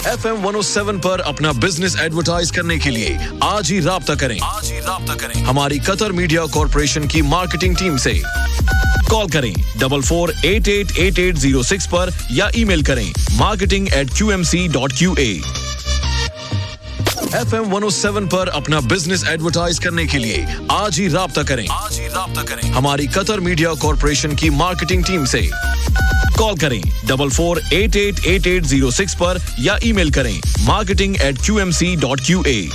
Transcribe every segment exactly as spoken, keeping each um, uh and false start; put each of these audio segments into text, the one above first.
F M one O seven पर अपना business advertise करने के लिए आज ही राब्ता करें आज ही राब्ता करें हमारी कतर मीडिया कॉर्पोरेशन की मार्केटिंग टीम से। कॉल करें double four eight eight eight eight zero six पर या ईमेल करें marketing eight Q M C dot Q A. F M one O seven पर अपना बिजनेस एडवर्टाइज करने के लिए आज ही राब्ता करें आज ही राब्ता करें हमारी कतर मीडिया कॉर्पोरेशन की मार्केटिंग टीम से। कॉल करें double four eight eight eight eight zero six पर या ईमेल करें marketing eight Q M C dot Q A.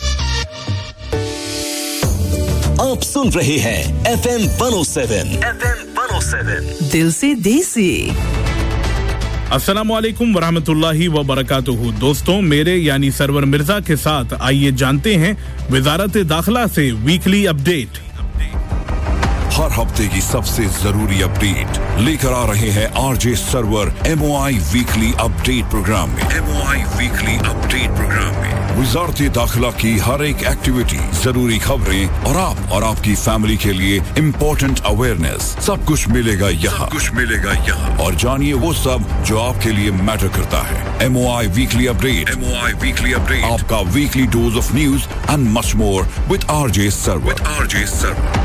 आप सुन रहे हैं F M one O seven F M one O seven दिल से देसी। अस्सलामु अलैकुम वरहमतुल्लाहि व बरकातुहू। दोस्तों, मेरे यानी सरवर मिर्जा के साथ आइए जानते हैं वजारत दाखिला से वीकली अपडेट। हर हफ्ते की सबसे जरूरी अपडेट लेकर आ रहे हैं आरजे सरवर एम ओ आई वीकली अपडेट प्रोग्राम में। एम ओ आई वीकली अपडेट प्रोग्राम में वजारत दाखिला की हर एक एक्टिविटी, जरूरी खबरें और आप और आपकी फैमिली के लिए इम्पोर्टेंट अवेयरनेस, सब कुछ मिलेगा यहाँ कुछ मिलेगा यहाँ और जानिए वो सब जो आपके लिए मैटर करता है। एम ओ आई वीकली अपडेट एम ओ आई वीकली अपडेट आपका weekly dose of news and much more with RJ server with RJ server.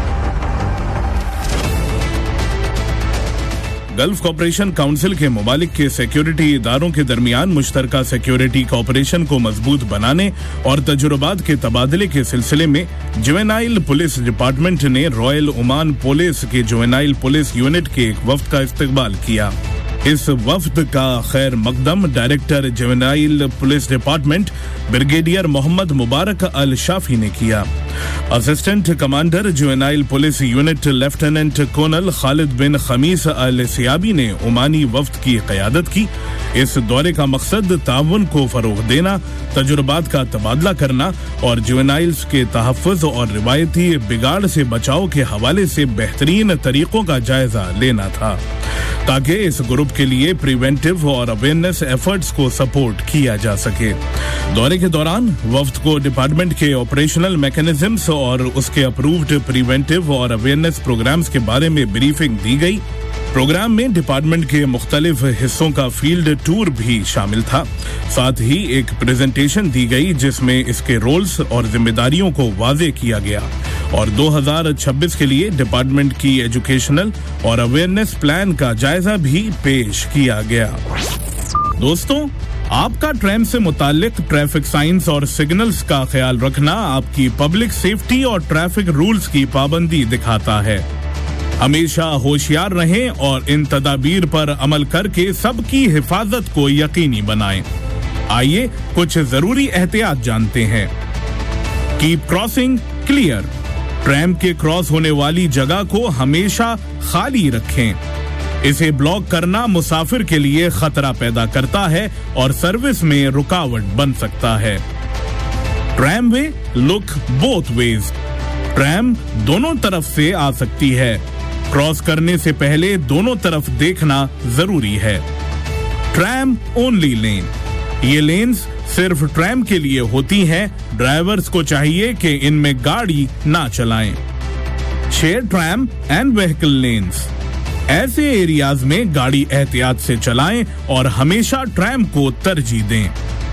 Gulf Cooperation Council के ममालिक के सिक्योरिटी इदारों के दरमियान मुश्तरका सिक्योरिटी कॉपरेशन को मजबूत बनाने और तजुर्बात के तबादले के सिलसिले में जुवेनाइल पुलिस डिपार्टमेंट ने रॉयल ओमान पुलिस के जुवेनाइल पुलिस यूनिट के एक वफ्द का इस्तकबाल किया। इस वफ्द का खैर मकदम director juvenile police department brigadier Mohammad मुबारक अल शाफी ने किया। Assistant commander juvenile police unit lieutenant colonel Khalid बिन खमीस अल सियाबी ने ओमानी वफ्द की क़यादत की। इस दौरे का मकसद ताउन को फरोग देना, तजुर्बात का तबादला करना और जुवेनाइल्स के तहफ़्फ़ुज़ और रिवायती बिगाड़ से बचाव के हवाले से बेहतरीन तरीकों का जायजा लेना था, ताकि इस ग्रुप के लिए प्रिवेंटिव और अवेयरनेस एफर्ट्स को सपोर्ट किया जा सके। दौरे के दौरान वफ्द को डिपार्टमेंट के ऑपरेशनल मैकेनिज्म्स और उसके अप्रूव्ड प्रिवेंटिव और अवेयरनेस प्रोग्राम्स के बारे में ब्रीफिंग दी गई। प्रोग्राम में डिपार्टमेंट के मुख्तलिफ हिस्सों का फील्ड टूर भी शामिल था। साथ ही एक प्रेजेंटेशन दी गई जिसमें इसके रोल्स और जिम्मेदारियों को वाज़े किया गया और दो हज़ार छब्बीस के लिए डिपार्टमेंट की एजुकेशनल और अवेयरनेस प्लान का जायजा भी पेश किया गया। दोस्तों, आपका ट्रेन से मुताल्लिक ट्रैफिक साइंस और सिग्नल्स का ख्याल रखना आपकी पब्लिक सेफ्टी और ट्रैफिक रूल्स की पाबंदी दिखाता है। हमेशा होशियार रहें और इन तदाबीर पर अमल करके सबकी हिफाजत को यकीनी बनाएं। आइए कुछ जरूरी एहतियात जानते हैं। Keep crossing clear. ट्रैम के क्रॉस होने वाली जगह को हमेशा खाली रखें। इसे ब्लॉक करना मुसाफिर के लिए खतरा पैदा करता है और सर्विस में रुकावट बन सकता है। ट्रैम वे लुक बोथ वेज। ट्रैम दोनों तरफ से आ सकती है। क्रॉस करने से पहले दोनों तरफ देखना जरूरी है। ट्रैम ओनली लेन। ये लेन्स सिर्फ ट्रैम के लिए होती हैं। ड्राइवर्स को चाहिए कि इनमें गाड़ी ना चलाएं। Share tram and vehicle lens. ऐसे एरियाज में गाड़ी एहतियात से चलाएं और हमेशा ट्रैम को तरजीह दें।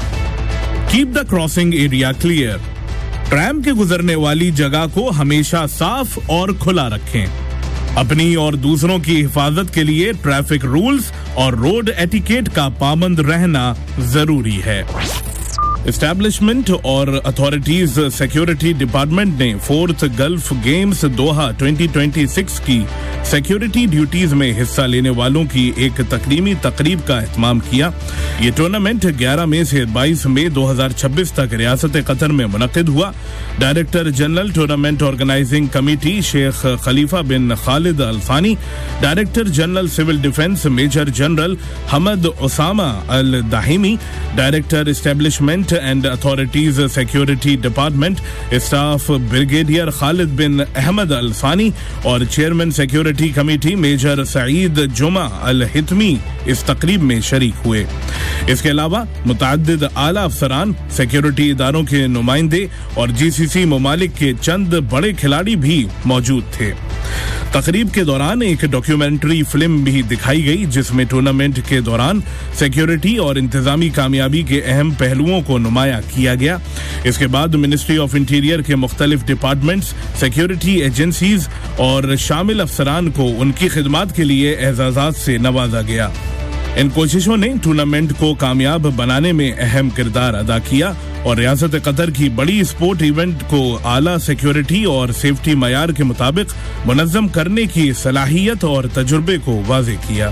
Keep the crossing area clear. Tram के गुजरने वाली जगह को हमेशा साफ और खुला रखें। अपनी और दूसरों की हिफाजत के लिए ट्रैफिक रूल्स और रोड एटिकेट का पाबंद रहना जरूरी है। एस्टैब्लिशमेंट और अथॉरिटीज सिक्योरिटी डिपार्टमेंट ने फोर्थ गल्फ गेम्स दोहा ट्वेंटी ट्वेंटी सिक्स की सिक्योरिटी ड्यूटीज में हिस्सा लेने वालों की एक तकरीमी तकरीब का एहतमाम किया। ये टूर्नामेंट ग्यारह मई से बाईस मई दो हज़ार छब्बीस तक रियासत कतर में मुनक्किद हुआ। Director general tournament organising committee Sheikh खलीफा बिन खालिद अल सानी, director general civil defence major general Hamad Usama Al दाहिमी, director establishment and authorities security department staff brigadier Khalid बिन अहमद अल सानी और chairman security committee major Saeed जुमा अल हितमी इस तकरीब में शरीक हुए। इसके अलावा मुतअद्दिद आला अफसरान, सिक्योरिटी इदारों के नुमाइंदे और जीसीसी ममालिक के चंद बड़े खिलाड़ी भी मौजूद थे। तकरीब के दौरान एक डॉक्यूमेंट्री फिल्म भी दिखाई गई जिसमें टूर्नामेंट के दौरान सिक्योरिटी और इंतजामी कामयाबी के अहम पहलुओं को नुमाया किया गया। इसके बाद मिनिस्ट्री ऑफ इंटीरियर के मुख्तलिफ डिपार्टमेंट्स, सिक्योरिटी एजेंसीज और शामिल अफसरान को उनकी खिदमत के लिए एजाज़ात से नवाजा गया। इन कोशिशों ने टूर्नामेंट को कामयाब बनाने में अहम किरदार अदा किया और रियासत कतर की बड़ी स्पोर्ट इवेंट को आला सिक्योरिटी और सेफ्टी मयार के मुताबिक मुनज़्ज़म करने की सलाहियत और तजुर्बे को वाज़ेह किया।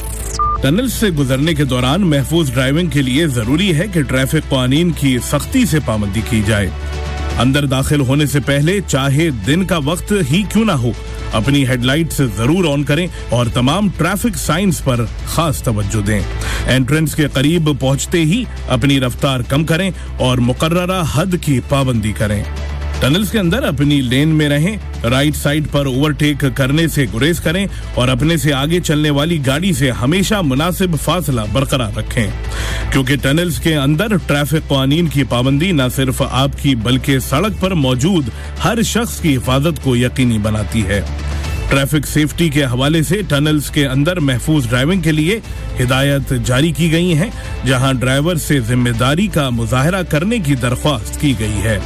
टनल से गुजरने के दौरान महफूज ड्राइविंग के लिए जरूरी है कि ट्रैफिक कानून की सख्ती से पाबंदी की जाए। अंदर दाखिल होने से पहले चाहे दिन का वक्त ही क्यों ना हो, अपनी हेडलाइट्स जरूर ऑन करें और तमाम ट्रैफिक साइंस पर खास तवज्जो दें। एंट्रेंस के करीब पहुंचते ही अपनी रफ्तार कम करें और मुकर्ररा हद की पाबंदी करें। टनल्स के अंदर अपनी लेन में रहें, राइट साइड पर ओवरटेक करने से गुरेज करें और अपने से आगे चलने वाली गाड़ी से हमेशा मुनासिब फासला बरकरार रखें, क्योंकि टनल्स के अंदर ट्रैफिक कानून की पाबंदी न सिर्फ आपकी बल्कि सड़क पर मौजूद हर शख्स की हिफाजत को यकीनी बनाती है। ट्रैफिक सेफ्टी के हवाले से टनल्स के अंदर महफूज ड्राइविंग के लिए हिदायत जारी की गई हैं, जहां ड्राइवर से जिम्मेदारी का मुजाहरा करने की दरख्वास्त की गई है।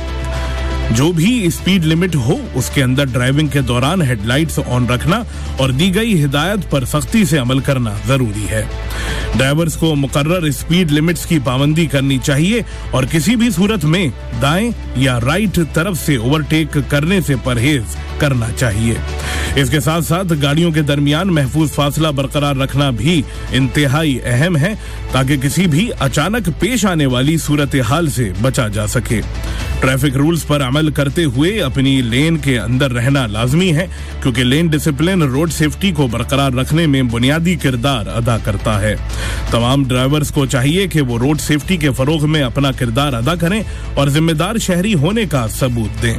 जो भी स्पीड लिमिट हो उसके अंदर ड्राइविंग के दौरान हेडलाइट्स ऑन रखना और दी गई हिदायत पर सख्ती से अमल करना जरूरी है। ड्राइवर्स को मुकर्रर स्पीड लिमिट्स की पाबंदी करनी चाहिए और किसी भी सूरत में दाएं या राइट तरफ से ओवरटेक करने से परहेज करना चाहिए। इसके साथ साथ गाड़ियों के दरमियान महफूज फासला बरकरार रखना भी इंतहाई अहम है, ताकि किसी भी अचानक पेश आने वाली सूरत हाल से बचा जा सके। ट्रैफिक रूल्स पर अमल करते हुए अपनी लेन के अंदर रहना लाजमी है, क्योंकि लेन डिसिप्लिन रोड सेफ्टी को बरकरार रखने में बुनियादी किरदार अदा करता है। तमाम ड्राइवर्स को चाहिए कि वो रोड सेफ्टी के फरोग में अपना किरदार अदा करें और जिम्मेदार शहरी होने का सबूत दें।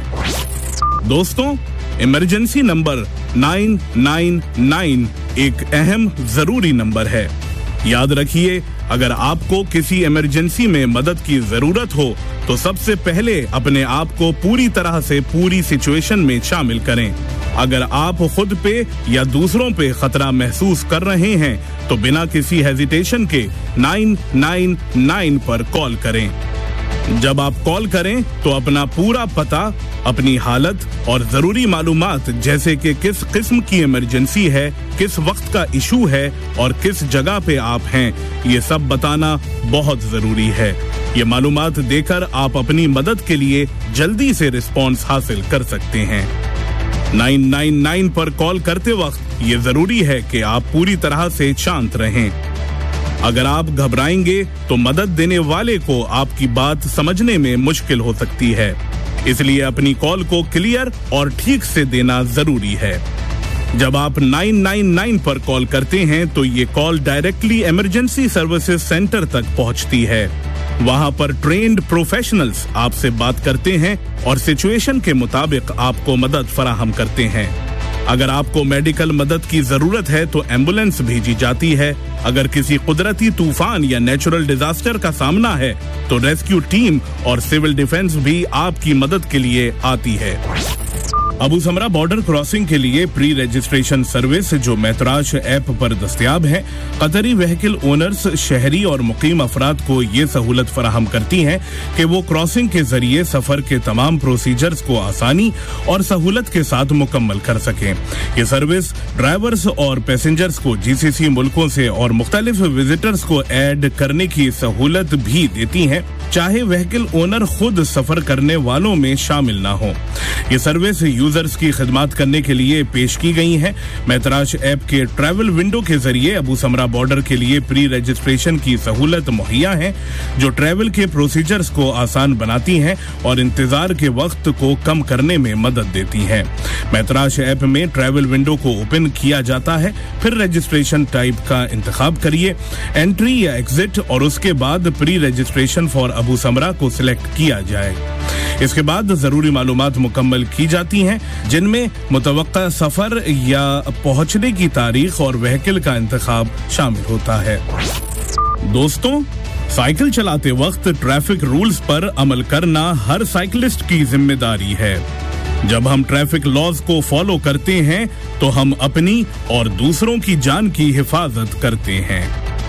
दोस्तों, इमरजेंसी नंबर नौ नौ नौ एक अहम जरूरी नंबर है। याद रखिए, अगर आपको किसी इमरजेंसी में मदद की जरूरत हो तो सबसे पहले अपने आप को पूरी तरह से पूरी सिचुएशन में शामिल करें। अगर आप खुद पे या दूसरों पे खतरा महसूस कर रहे हैं तो बिना किसी हेजिटेशन के नौ नौ नौ पर कॉल करें। जब आप कॉल करें तो अपना पूरा पता, अपनी हालत और जरूरी मालूमात जैसे कि किस किस्म की इमरजेंसी है, किस वक्त का इशू है और किस जगह पे आप हैं, ये सब बताना बहुत जरूरी है। ये मालूमात देकर आप अपनी मदद के लिए जल्दी से रिस्पॉन्स हासिल कर सकते हैं। नौ नौ नौ पर कॉल करते वक्त ये जरूरी है कि आप पूरी तरह से शांत रहें। अगर आप घबराएंगे तो मदद देने वाले को आपकी बात समझने में मुश्किल हो सकती है, इसलिए अपनी कॉल को क्लियर और ठीक से देना जरूरी है। जब आप नौ नौ नौ पर कॉल करते हैं तो ये call directly emergency services centre तक पहुंचती है। वहां पर ट्रेन्ड प्रोफेशनल्स आपसे बात करते हैं और सिचुएशन के मुताबिक आपको मदद फराहम करते हैं। अगर आपको मेडिकल मदद की जरूरत है तो एम्बुलेंस भेजी जाती है। अगर किसी कुदरती तूफान या नेचुरल डिजास्टर का सामना है तो रेस्क्यू टीम और सिविल डिफेंस भी आपकी मदद के लिए आती है। अबू समरा बॉर्डर क्रॉसिंग के लिए प्री रजिस्ट्रेशन सर्विस जो मैतराश ऐप पर दस्तयाब है, कतरी व्हीकल ओनर्स, शहरी और मुकीम अफराद को ये सहूलत फराहम करती हैं कि वो क्रॉसिंग के जरिए सफर के तमाम प्रोसीजर्स को आसानी और सहूलत के साथ मुकम्मल कर सकें। ये सर्विस ड्राइवर्स और पैसेंजर्स को जीसीसी मुल्कों से और मुख्तलिफ विजिटर्स को ऐड करने की सहूलत भी देती है, चाहे व्हीकल ओनर खुद सफर करने वालों में शामिल ना हो। ये सर्विस यूजर्स की खिदमत करने के लिए पेश की गई है। मैतराश ऐप के ट्रैवल विंडो के जरिए अबू समरा बॉर्डर के लिए प्री रजिस्ट्रेशन की सहूलत मुहैया है, जो ट्रैवल के प्रोसीजर्स को आसान बनाती है और इंतजार के वक्त को कम करने में मदद देती है। मैतराश ऐप में ट्रैवल विंडो को ओपन किया जाता है, फिर रजिस्ट्रेशन टाइप का इंतखाब करिए, एंट्री या एग्जिट, और उसके बाद प्री रजिस्ट्रेशन फॉर अबू समरा को सिलेक्ट किया जाए। इसके बाद जरूरी मालूमात मुकम्मल की जाती हैं, जिनमें मुतवक्का सफर या पहुंचने की तारीख और व्हीकल का इंतखाब शामिल होता है। दोस्तों, साइकिल चलाते वक्त ट्रैफिक रूल्स पर अमल करना हर साइकिलिस्ट की जिम्मेदारी है। जब हम ट्रैफिक लॉज को फॉलो करते हैं तो हम अपनी और दूसरों की जान की हिफाजत करते हैं।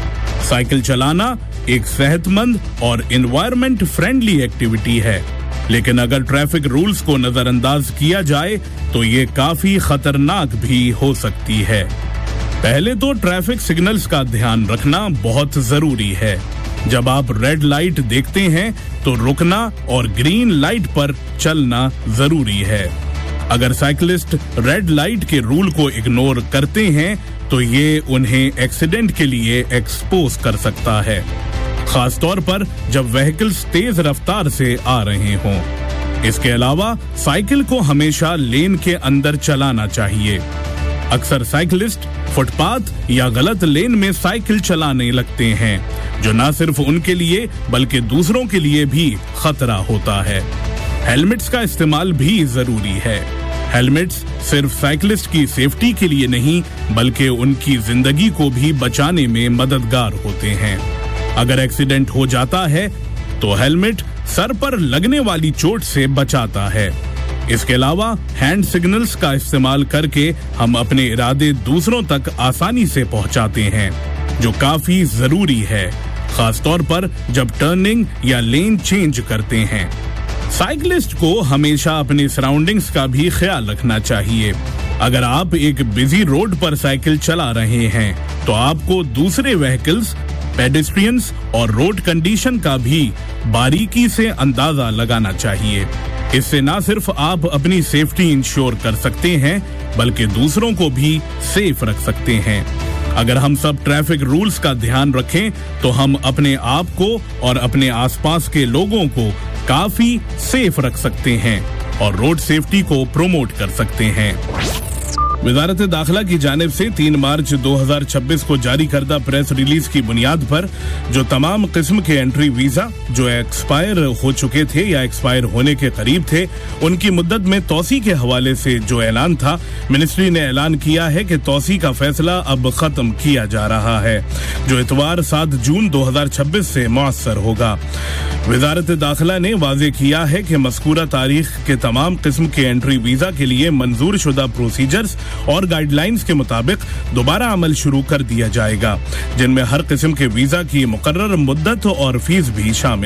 साइकिल चलाना एक सेहतमंद और एनवायरनमेंट फ्रेंडली एक्टिविटी है, लेकिन अगर ट्रैफिक रूल्स को नजरअंदाज किया जाए तो ये काफी खतरनाक भी हो सकती है। पहले तो ट्रैफिक सिग्नल्स का ध्यान रखना बहुत जरूरी है। जब आप रेड लाइट देखते हैं तो रुकना और ग्रीन लाइट पर चलना जरूरी है। अगर साइकिलिस्ट रेड लाइट के रूल को इग्नोर करते हैं तो ये उन्हें एक्सीडेंट के लिए एक्सपोज कर सकता है, खासतौर पर जब व्हीकल्स तेज रफ्तार से आ रहे हों। इसके अलावा साइकिल को हमेशा लेन के अंदर चलाना चाहिए। अक्सर साइकिलिस्ट फुटपाथ या गलत लेन में साइकिल चलाने लगते हैं, जो न सिर्फ उनके लिए बल्कि दूसरों के लिए भी खतरा होता है। हेलमेट्स का इस्तेमाल भी जरूरी है। हेलमेट्स सिर्फ साइकिलिस्ट की सेफ्टी के लिए नहीं बल्कि उनकी जिंदगी को भी बचाने में मददगार होते हैं। अगर एक्सीडेंट हो जाता है तो हेलमेट सर पर लगने वाली चोट से बचाता है। इसके अलावा हैंड सिग्नल्स का इस्तेमाल करके हम अपने इरादे दूसरों तक आसानी से पहुंचाते हैं, जो काफी जरूरी है, खासतौर पर जब टर्निंग या लेन चेंज करते हैं। साइकिलिस्ट को हमेशा अपने सराउंडिंग्स का भी ख्याल रखना चाहिए। अगर आप एक बिजी रोड पर साइकिल चला रहे हैं तो आपको दूसरे व्हीकल्स, पेडेस्ट्रियंस और रोड कंडीशन का भी बारीकी से अंदाजा लगाना चाहिए। इससे न सिर्फ आप अपनी सेफ्टी इंश्योर कर सकते हैं बल्कि दूसरों को भी सेफ रख सकते हैं। अगर हम सब ट्रैफिक रूल्स का ध्यान रखें तो हम अपने आप को और अपने आसपास के लोगों को काफी सेफ रख सकते हैं और रोड सेफ्टी को प्रमोट कर सकते हैं। वजारत दाखिला की जानिब से तीन मार्च दो हज़ार छब्बीस को जारी करदा प्रेस रिलीज की बुनियाद पर जो तमाम किस्म के एंट्री वीजा जो एक्सपायर हो चुके थे या एक्सपायर होने के करीब थे, उनकी मुद्दत में तौसी के हवाले से जो ऐलान था, मिनिस्ट्री ने ऐलान किया है कि तौसी का फैसला अब खत्म किया जा रहा है, जो इतवार सात जून दो हज़ार छब्बीस से मुअस्सर होगा। वजारत दाखिला ने वाजे किया है कि मज़कूरा तारीख के तमाम किस्म के एंट्री वीजा के लिए मंजूर शुदा प्रोसीजर्स और गाइडलाइंस के मुताबिक दोबारा अमल शुरू कर दिया जाएगा, जिनमें हर किस्म के वीजा की मुकर्रर मुद्दत और फीस भी शामिल